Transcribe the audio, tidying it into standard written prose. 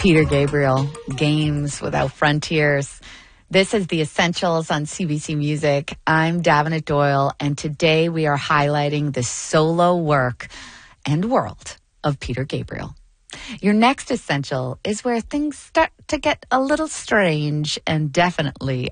Peter Gabriel, Games Without Frontiers. This is The Essentials on CBC Music. I'm Davenant Doyle, and today we are highlighting the solo work and world of Peter Gabriel. Your next essential is where things start to get a little strange and definitely